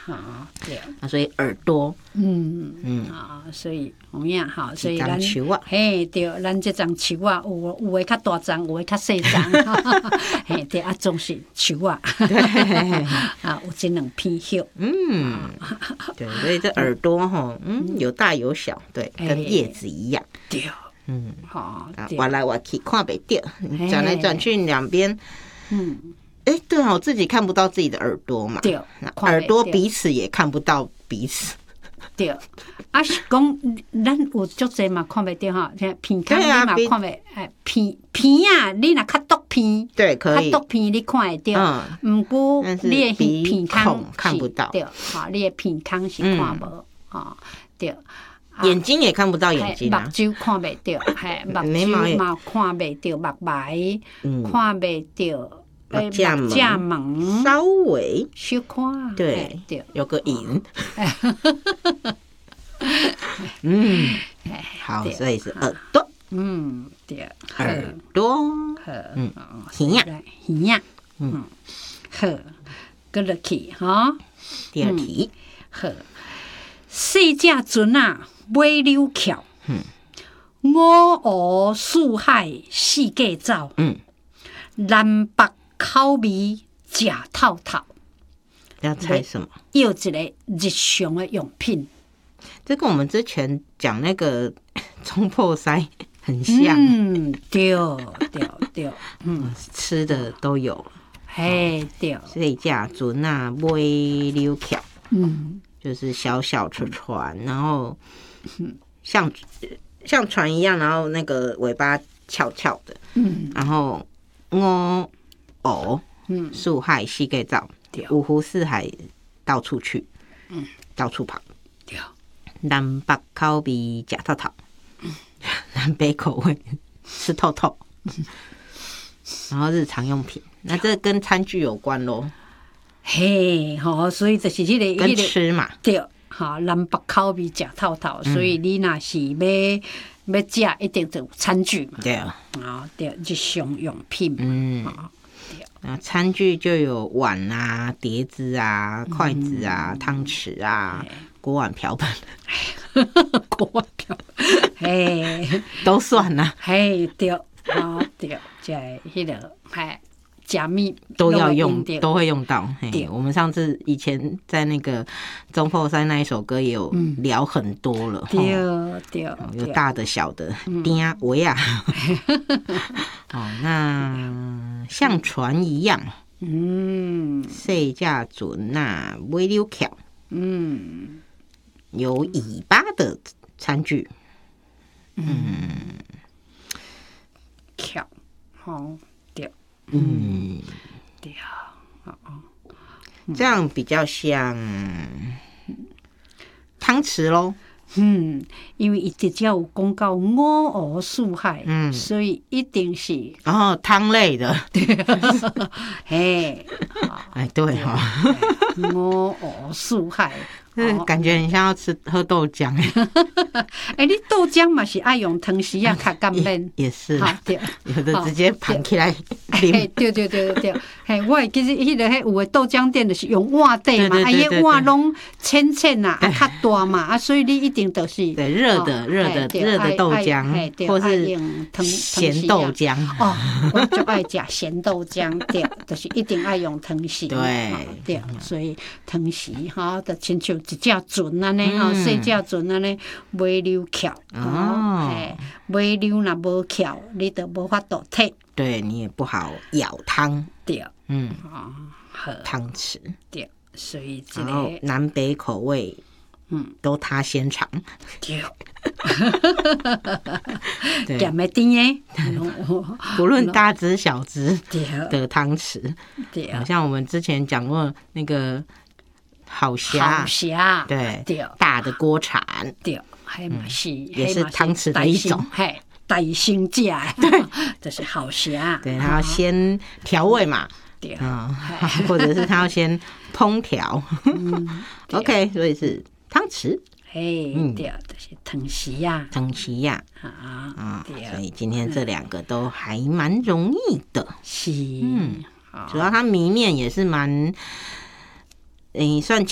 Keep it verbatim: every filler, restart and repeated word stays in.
好对啊，所以耳朵， 嗯嗯啊，所以有影哈，所以咱树啊， 嘿对，咱这张树啊，有有诶较大张，有诶较细张，嘿对啊，总是树啊，啊有这两片叶， 嗯，对，所以这耳朵哈，嗯，有大有小，对，跟叶子一样， 对， 嗯， 好， 挖来挖去看不到，转来转去两边，嗯。哎，对啊，我自己看不到自己的耳朵嘛， 对， 耳朵彼此也看不到彼此。 对，啊是讲咱有足侪嘛看袂到哈，片孔你嘛看袂，哎片片啊，你若较毒片， 对，可以， 较毒片你看会到，毋过你的片孔看不到， 对，哈，你的片孔是看无，哈，对。 眼睛也看不到眼睛啊， 目睭看袂到，嘿，目睭嘛看袂到，目眉看袂到。 架门稍微小看， 对对，有个影。嗯，好，所以是耳朵。 嗯，对， 耳朵。嗯，耳呀， 耳呀，嗯，好，搁落去哈。 第二题， 好，细只船啊，尾溜翘。嗯，五湖四海四界走。嗯，南北。口味食透透， 要猜什么？ 要一个日常的用品， 这跟我们之前讲那个中破塞很像。 嗯，对对对，嗯， 吃的都有。 嘿，对， 细只船啊，尾溜翘， 嗯， 就是小小的船，然后像像船一样，然后那个尾巴翘翘的，嗯，然后我。哦，嗯，四海四界走，五湖四海到处去，嗯，到处跑，对，南北口味吃透透，南北口味吃透透，然后日常用品，那这跟餐具有关咯， 嘿，好，所以就是这个跟吃嘛， 对，好，南北口味吃透透，所以你若是要要吃，一定就有餐具嘛， 对啊， 啊，对，日常用品， 嗯。啊，餐具就有碗啊、碟子啊、筷子啊、汤匙啊、锅碗瓢盆， 锅碗瓢盆，嘿， 都算啦。 嘿，对，好对，在迄个嘿，假面都要用，都会用到。嘿，我们上次以前在那个中破山那一首歌也有聊很多了， 对对， 有大的小的，丁啊、围啊。哦，那像船一样，嗯，细只船呐，尾溜翘，嗯，有尾巴的餐具，嗯， 翘，好，对， 嗯， 对啊，哦， 这样比较像汤匙咯。 嗯，因为伊直接有讲到五湖四海，嗯，所以一定是哦汤类的， 嘿， 哎对哈、 哦，五湖四海， 嗯，感觉很像要吃喝豆浆哎。哎，你豆浆嘛是爱用汤匙啊，较干面也是， 对， 有的直接盘起来啉。对对对对对，嘿，我其实迄个迄有的豆浆店就是用碗底嘛，啊，伊碗拢浅浅呐，啊，较大嘛，啊，所以你一定都是对热的热的热的豆浆，或是咸豆浆。 哦，我就爱食咸豆浆，对，就是一定爱用汤匙。 对对，所以汤匙哈，就亲像一只船安尼吼，细只船安尼尾溜翘哦，嘿，尾溜若无翘，你就无法度摕。 对你也不好舀汤。 对， 嗯， 哦， 汤匙。 对，所以这个然后南北口味，嗯，都他先尝。 对，咸的甜的， 不论大只小只的汤匙。 对， 好像我们之前讲过那个好虾， 好虾， 对对， 大的锅铲， 对，还嘛是也是汤匙的一种， 嘿。大生食，对，就是好虾。 对，他要先调味嘛， 对， 嗯，或者是他要先烹调。OK， 所以是汤匙。 嘿，对，就是汤匙呀， 汤匙呀，啊，所以今天这两个都还蛮容易的。 是， 嗯，主要它谜面也是蛮，诶，算